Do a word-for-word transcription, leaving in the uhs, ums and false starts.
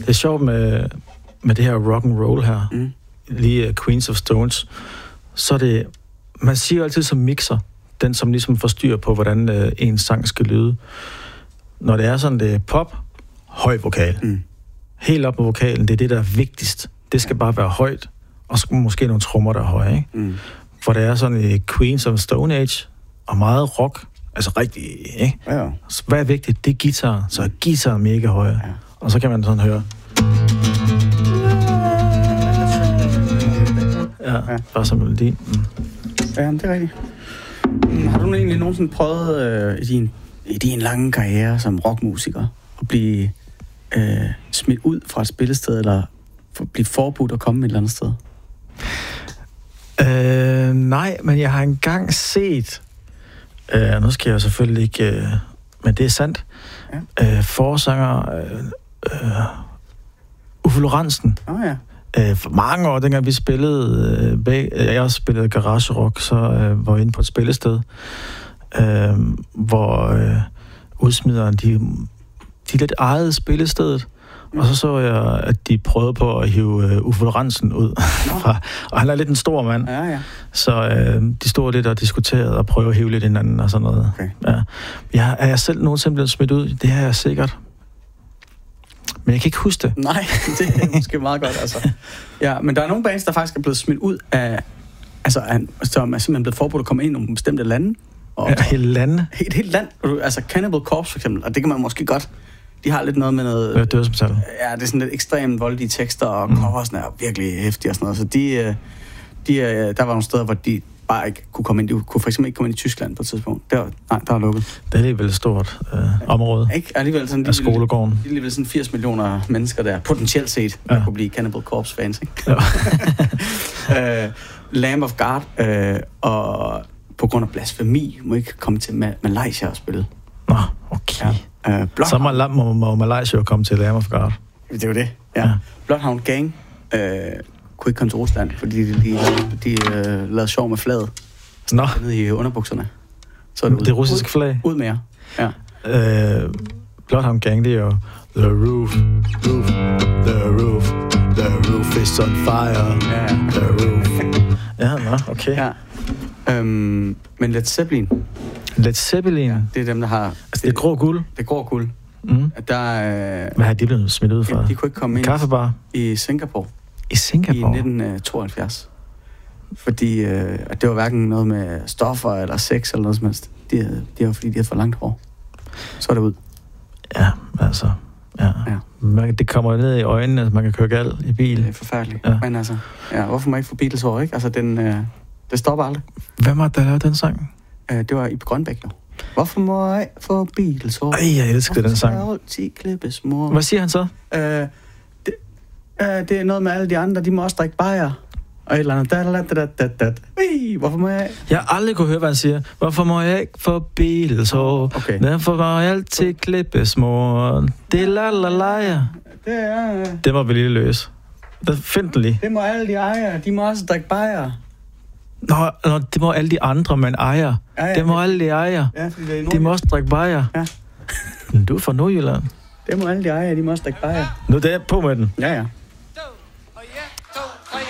Det er sjovt med, med det her rock and roll her. Mm. Lige uh, Queens of Stones. Så er det... Man siger jo altid som mixer, den som ligesom får styr på, hvordan uh, en sang skal lyde. Når det er sådan, det er pop, høj vokal. Mm. Helt op på vokalen, det er det, der er vigtigst. Det skal bare være højt, og så måske nogle trommer, der er høje, ikke? Mm. For det er sådan i Queens of Stone Age, og meget rock, altså rigtig, ikke? Ja. Så hvad er vigtigt? Det er guitar, så er guitar mega højere. Ja. Og så kan man sådan høre... Ja, ja. Bare som melodi. Mm. Ja, det er rigtigt. Har du egentlig nogensinde prøvet øh, i, din, i din lange karriere som rockmusiker at blive øh, smidt ud fra et spillested, eller for, blive forbudt at komme et eller andet sted? Øh, nej, men jeg har engang set, øh, nu skal jeg selvfølgelig ikke, øh, men det er sandt, ja. øh, forsanger øh, øh, Uffe Lorentzen. Oh, ja. øh, for mange år, dengang vi spillede, øh, bag, jeg også spillede garage rock, så øh, var vi inde på et spillested, øh, hvor øh, udsmideren, de, de lidt ejede spillestedet. Og så så jeg, at de prøvede på at hive uh, Uffe Lorentzen ud. Og han er lidt en stor mand. Ja, ja. Så uh, de stod lidt og diskuterede og prøvede at hive lidt hinanden og sådan noget. Okay. Ja. Jeg, er jeg selv nogensinde blevet smidt ud? Det er jeg sikkert. Men jeg kan ikke huske det. Nej, det er måske meget godt, altså. Ja, men der er nogle bands, der faktisk er blevet smidt ud af... Altså, som er simpelthen blevet forbudt at komme ind i nogle bestemte lande. Og, ja, hele lande? Et helt land. Altså, Cannibal Corpse for eksempel, og det kan man måske godt... De har lidt noget med noget... Ja, dødsmetal. Ja, det er sådan lidt ekstremt voldelige tekster, og mm. coversne er virkelig hæftige og sådan noget. Så de, de, der var nogle steder, hvor de bare ikke kunne komme ind. De kunne for eksempel ikke komme ind i Tyskland på et tidspunkt. Der, nej, der var lukket. Det er alligevel et stort øh, område. Ikke? Alligevel sådan... Af skolegården. De er alligevel sådan firs millioner mennesker der, potentielt set, der ja. kunne blive Cannibal Corpse fans, ikke? Ja. uh, Lamb of God, uh, og på grund af blasfemi, må ikke komme til Ma- Malaysia og spille. Nå, okay. Ja. Uh, så må, må, må Malaysia komme til Lamb of God. Det er jo det, ja. ja. Bloodhound Gang uh, kunne ikke komme til Rusland, fordi de, de, de uh, lavede sjov med flaget. Nå. Nede i underbukserne. Så er det, det russiske flag? Ud mere, ja. Uh, Bloodhound Gang, det er jo The roof, roof, the roof, the roof is on fire, ja. The roof. Ja, nå, okay. Ja. Um, men Led Zeppelin. Led Zeppelin? Ja, det er dem, der har... Altså, det er grå guld? Det er grå guld. Mm. Der, øh, hvad har de blevet smidt ud fra? Ja, de kunne ikke komme ind kaffebar i Singapore. I Singapore? I nitten tooghalvfjerds. Fordi øh, det var hverken noget med stoffer eller sex eller noget som helst. De, de var fordi, de havde for langt hår. Så er det ud. Ja, altså... Ja. Ja. Man, det kommer ned i øjnene, at man kan køre galt i bil. Det er forfærdeligt. Ja. Men altså, ja, hvorfor må jeg ikke få Beatles hår, ikke? Altså, den, øh, det stopper aldrig. Hvem har der lavet den sang? Øh, det var Ib Grønbæk, jo. Hvorfor må jeg få Beatles hår? Ej, jeg elsker den sang. Hvorfor skal jeg altid klippes mor? Hvad siger han så? Øh, det, øh, det er noget med alle de andre, de må også drikke bajer. Og et eller andet. Da, da, da, da, da. Ui, hvorfor må jeg... Jeg har aldrig kunne høre, hvad han siger. Hvorfor må jeg ikke få Beatles hår? Okay. Derfor må jeg altid klippes mor. Det er la la la ja. Det er... Det må vi lige løse. Find den lige. Det må alle de ejer. De må også drikke bajer. Nå, nå, det må alle de andre, man ejer. Ja, ja, det må alle de ejer. Ja, det er de må også drikke bajer. Ja. Du er fra Nordjylland. Det må alle de ejer. De må også drikke bajer. Nu det er på med den. Ja, ja.